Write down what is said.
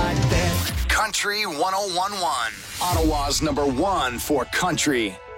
like that. Country 1011, Ottawa's #1 for country.